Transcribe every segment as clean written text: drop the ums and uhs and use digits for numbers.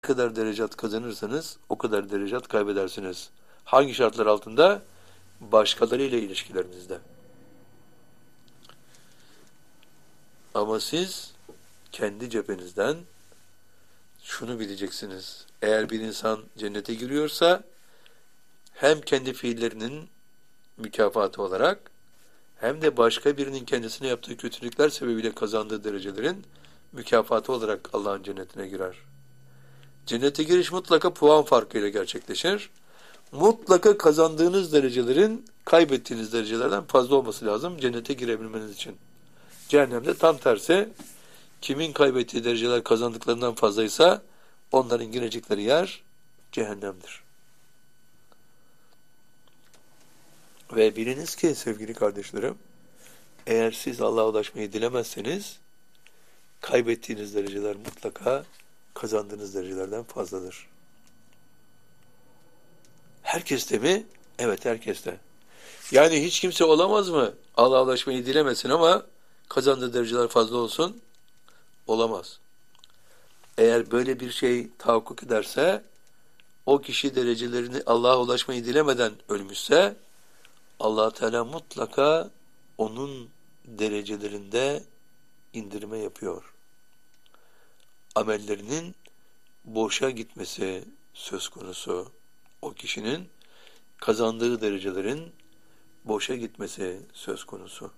kadar derecat kazanırsanız o kadar derecat kaybedersiniz. Hangi şartlar altında? Başkalarıyla ilişkilerinizde. Ama siz kendi cephenizden şunu bileceksiniz. Eğer bir insan cennete giriyorsa hem kendi fiillerinin mükafatı olarak hem de başka birinin kendisine yaptığı kötülükler sebebiyle kazandığı derecelerin mükafatı olarak Allah'ın cennetine girer. Cennete giriş mutlaka puan farkıyla gerçekleşir. Mutlaka kazandığınız derecelerin kaybettiğiniz derecelerden fazla olması lazım cennete girebilmeniz için. Cehennemde tam tersi, kimin kaybettiği dereceler kazandıklarından fazlaysa onların girecekleri yer cehennemdir. Ve biliniz ki sevgili kardeşlerim, eğer siz Allah'a ulaşmayı dilemezseniz kaybettiğiniz dereceler mutlaka kazandığınız derecelerden fazladır. Herkeste mi? Evet, herkeste. Yani hiç kimse olamaz mı? Allah'a ulaşmayı dilemesin ama kazandığı dereceler fazla olsun. Olamaz. Eğer böyle bir şey tahakkuk ederse, o kişi derecelerini Allah'a ulaşmayı dilemeden ölmüşse, Allah Teala mutlaka onun derecelerinde indirme yapıyor. Amellerinin boşa gitmesi söz konusu. O kişinin kazandığı derecelerin boşa gitmesi söz konusu.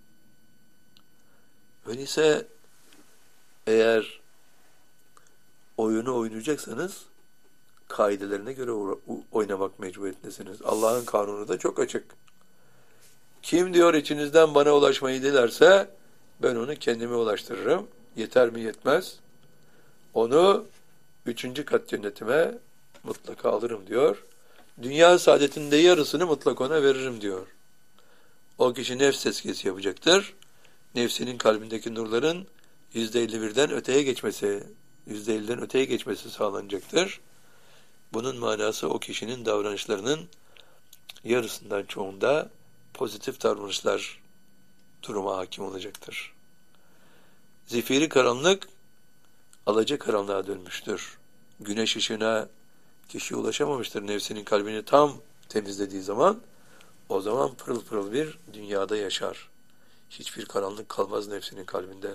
Öyleyse eğer oyunu oynayacaksanız kaidelerine göre oynamak mecburiyetindesiniz. Allah'ın kanunu da çok açık. Kim diyor içinizden bana ulaşmayı dilerse ben onu kendime ulaştırırım. Yeter mi yetmez. Onu 3. kat cennetime mutlaka alırım diyor. Dünya saadetinde yarısını mutlaka ona veririm diyor. O kişi nefs tezkiyesi yapacaktır. Nefsinin kalbindeki nurların %51'den öteye geçmesi, %50'den öteye geçmesi sağlanacaktır. Bunun manası o kişinin davranışlarının yarısından çoğunda pozitif davranışlar duruma hakim olacaktır. Zifiri karanlık alacakaranlığa dönmüştür. Güneş ışığına kişi ulaşamamıştır nefsinin kalbini tam temizlediği zaman, o zaman pırıl pırıl bir dünyada yaşar. Hiçbir karanlık kalmaz nefsinin kalbinde.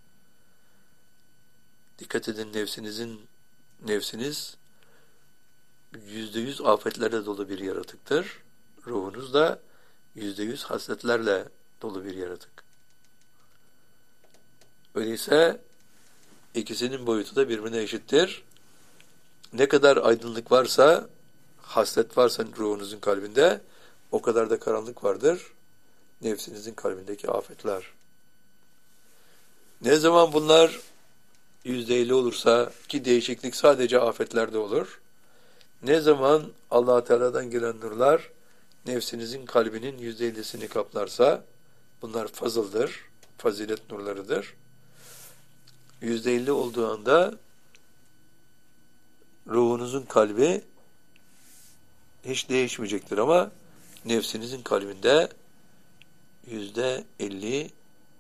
Dikkat edin, nefsiniz %100 afetlerle dolu bir yaratıktır. Ruhunuz da %100 hasletlerle dolu bir yaratık. Öyleyse ikisinin boyutu da birbirine eşittir. Ne kadar aydınlık varsa, haslet varsa ruhunuzun kalbinde, o kadar da karanlık vardır nefsinizin kalbindeki afetler. Ne zaman bunlar %50 olursa, ki değişiklik sadece afetlerde olur, ne zaman Allah Teala'dan gelen nurlar nefsinizin kalbinin %50'sini kaplarsa, bunlar fazıldır, fazilet nurlarıdır. %50 olduğu anda ruhunuzun kalbi hiç değişmeyecektir ama nefsinizin kalbinde %50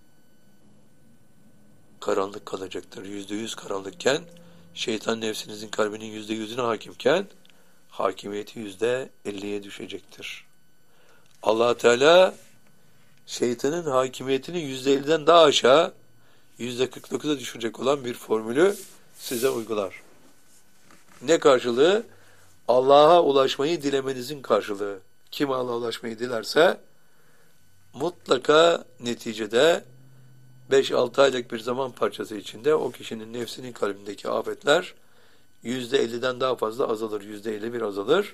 karanlık kalacaktır. %100 karanlıkken, şeytan nefsinizin kalbinin %100'üne hakimken, hakimiyeti %50'ye düşecektir. Allah Teala şeytanın hakimiyetini %50'den daha aşağı %49'a düşecek olan bir formülü size uygular. Ne karşılığı? Allah'a ulaşmayı dilemenizin karşılığı. Kim Allah'a ulaşmayı dilerse mutlaka neticede 5-6 aylık bir zaman parçası içinde o kişinin nefsinin kalbindeki afetler %50'den daha fazla azalır. %51 azalır.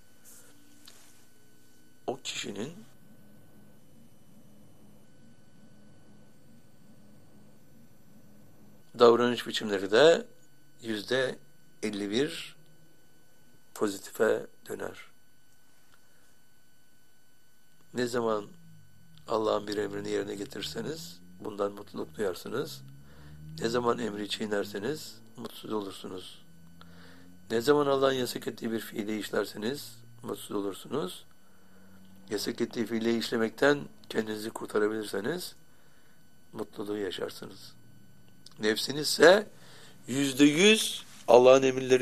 O kişinin davranış biçimleri de %51 pozitife döner. Ne zaman Allah'ın bir emrini yerine getirirseniz bundan mutluluk duyarsınız. Ne zaman emri çiğnerseniz mutsuz olursunuz. Ne zaman Allah'ın yasak ettiği bir fiili işlerseniz mutsuz olursunuz. Yasak ettiği fiili işlemekten kendinizi kurtarabilirseniz mutluluğu yaşarsınız. Nefsiniz ise %100 Allah'ın emirleri